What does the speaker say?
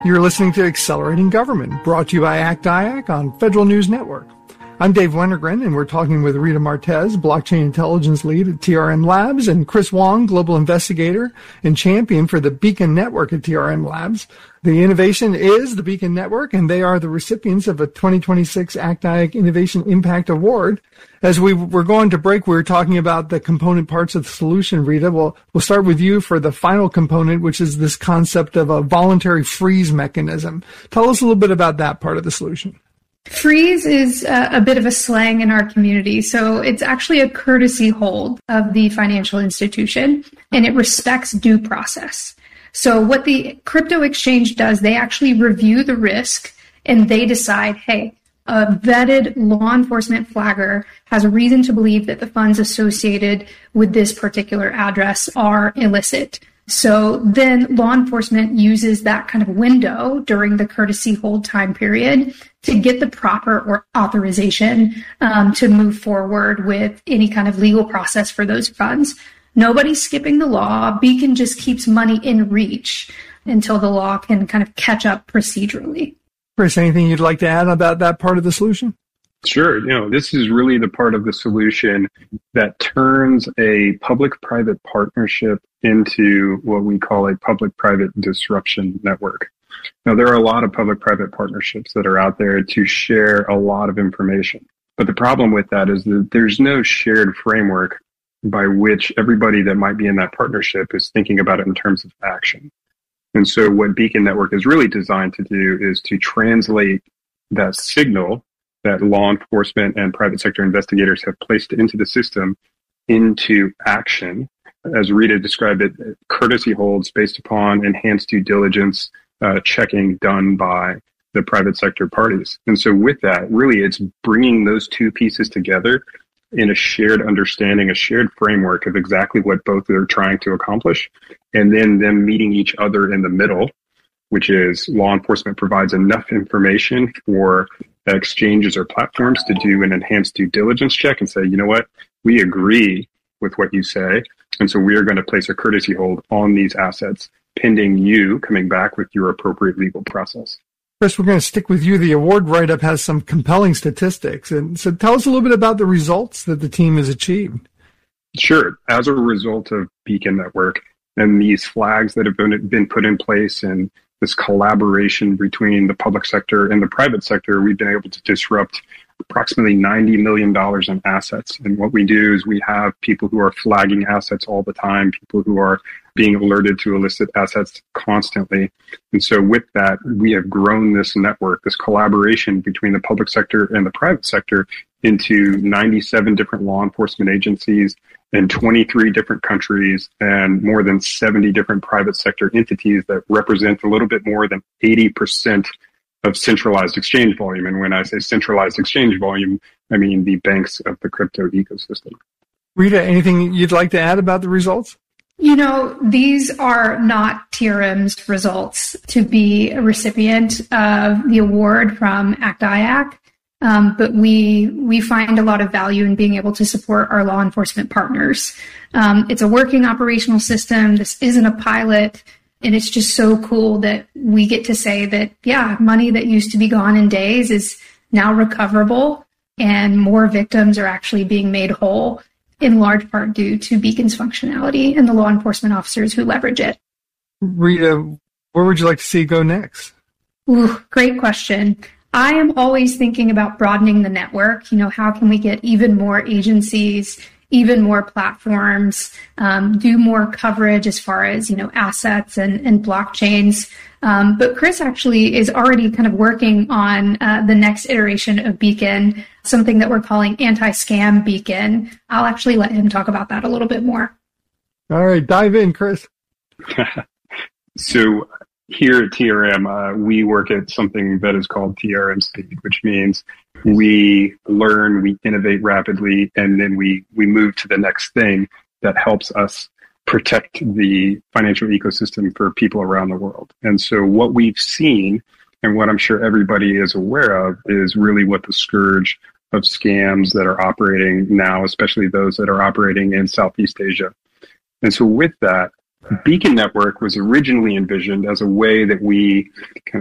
You're listening to Accelerating Government, brought to you by ACT-IAC on Federal News Network. I'm Dave Wennergren, and we're talking with Rita Martez, Blockchain Intelligence Lead at TRM Labs, and Chris Wong, Global Investigator and Champion for the Beacon Network at TRM Labs. The innovation is the Beacon Network, and they are the recipients of a 2026 ACT-IAC Innovation Impact Award. As we were going to break, we were talking about the component parts of the solution, Rita. We'll start with you for the final component, which is this concept of a voluntary freeze mechanism. Tell us a little bit about that part of the solution. Freeze is a bit of a slang in our community. So it's actually a courtesy hold of the financial institution, and it respects due process. So what the crypto exchange does, they actually review the risk and they decide, hey, a vetted law enforcement flagger has a reason to believe that the funds associated with this particular address are illicit. So then law enforcement uses that kind of window during the courtesy hold time period to get the proper authorization to move forward with any kind of legal process for those funds. Nobody's skipping the law. Beacon just keeps money in reach until the law can kind of catch up procedurally. Chris, anything you'd like to add about that part of the solution? Sure. This is really the part of the solution that turns a public-private partnership into what we call a public-private disruption network. Now, there are a lot of public-private partnerships that are out there to share a lot of information. But the problem with that is that there's no shared framework by which everybody that might be in that partnership is thinking about it in terms of action. And so what Beacon Network is really designed to do is to translate that signal that law enforcement and private sector investigators have placed into the system into action. As Rita described it, courtesy holds based upon enhanced due diligence checking done by the private sector parties. And so with that, really it's bringing those two pieces together in a shared understanding, a shared framework of exactly what both are trying to accomplish, and then them meeting each other in the middle, which is law enforcement provides enough information for exchanges or platforms to do an enhanced due diligence check and say, you know what, we agree with what you say, and so we are going to place a courtesy hold on these assets pending you coming back with your appropriate legal process. Chris, we're going to stick with you. The award write-up has some compelling statistics. And so tell us a little bit about the results that the team has achieved. Sure. As a result of Beacon Network and these flags that have been put in place and this collaboration between the public sector and the private sector, we've been able to disrupt approximately $90 million in assets. And what we do is we have people who are flagging assets all the time, people who are being alerted to illicit assets constantly. And so with that, we have grown this network, this collaboration between the public sector and the private sector into 97 different law enforcement agencies in 23 different countries and more than 70 different private sector entities that represent a little bit more than 80% of centralized exchange volume. And when I say centralized exchange volume, I mean the banks of the crypto ecosystem. Rita, anything you'd like to add about the results? These are not TRM's results to be a recipient of the award from ACT-IAC, but we find a lot of value in being able to support our law enforcement partners. It's a working operational system. This isn't a pilot. And it's just so cool that we get to say that, yeah, money that used to be gone in days is now recoverable, and more victims are actually being made whole, in large part due to Beacon's functionality and the law enforcement officers who leverage it. Rita, where would you like to see go next? Ooh, great question. I am always thinking about broadening the network. How can we get even more agencies, even more platforms, do more coverage as far as, assets and blockchains. But Chris actually is already kind of working on the next iteration of Beacon, something that we're calling anti-scam Beacon. I'll actually let him talk about that a little bit more. All right, dive in, Chris. So here at TRM, we work at something that is called TRM Speed, which means we learn, we innovate rapidly, and then we move to the next thing that helps us protect the financial ecosystem for people around the world. And so what we've seen, and what I'm sure everybody is aware of, is really what the scourge of scams that are operating now, especially those that are operating in Southeast Asia. And so with that, Beacon Network was originally envisioned as a way that we kind